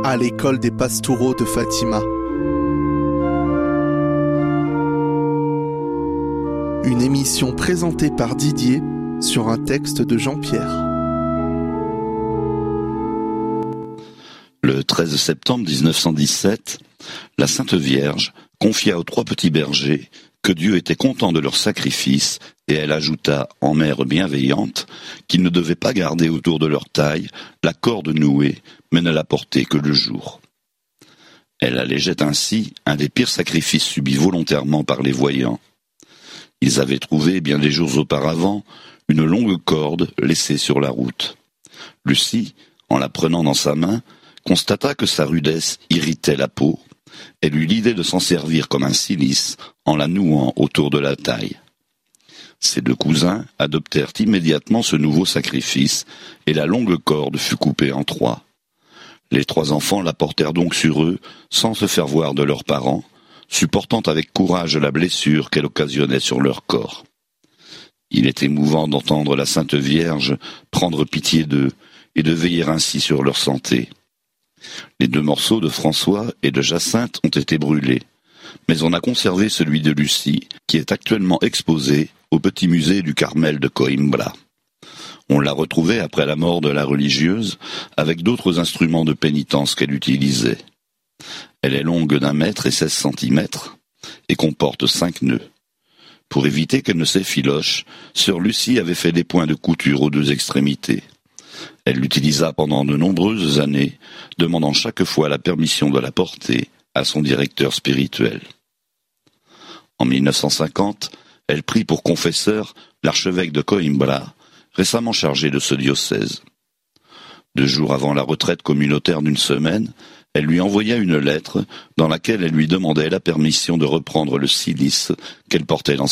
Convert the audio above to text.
à l'école des Pastoureaux de Fatima. Une émission présentée par Didier sur un texte de Jean-Pierre. Le 13 septembre 1917, la Sainte Vierge confia aux 3 petits bergers que Dieu était content de leur sacrifice, et elle ajouta, en mère bienveillante, qu'ils ne devaient pas garder autour de leur taille la corde nouée, mais ne la porter que le jour. Elle allégeait ainsi un des pires sacrifices subis volontairement par les voyants. Ils avaient trouvé, bien des jours auparavant, une longue corde laissée sur la route. Lucie, en la prenant dans sa main, constata que sa rudesse irritait la peau. Elle eut l'idée de s'en servir comme un cilice en la nouant autour de la taille. Ses 2 cousins adoptèrent immédiatement ce nouveau sacrifice et la longue corde fut coupée en 3. Les 3 enfants la portèrent donc sur eux sans se faire voir de leurs parents, supportant avec courage la blessure qu'elle occasionnait sur leur corps. Il est émouvant d'entendre la Sainte Vierge prendre pitié d'eux et de veiller ainsi sur leur santé. Les 2 morceaux de François et de Jacinthe ont été brûlés, mais on a conservé celui de Lucie, qui est actuellement exposé au petit musée du Carmel de Coimbra. On l'a retrouvé après la mort de la religieuse, avec d'autres instruments de pénitence qu'elle utilisait. Elle est longue d'1 mètre et 16 centimètres, et comporte 5 nœuds. Pour éviter qu'elle ne s'effiloche, sœur Lucie avait fait des points de couture aux 2 extrémités. Elle l'utilisa pendant de nombreuses années, demandant chaque fois la permission de la porter à son directeur spirituel. En 1950, elle prit pour confesseur l'archevêque de Coimbra, récemment chargé de ce diocèse. 2 jours avant la retraite communautaire d'1 semaine, elle lui envoya une lettre dans laquelle elle lui demandait la permission de reprendre le cilice qu'elle portait dans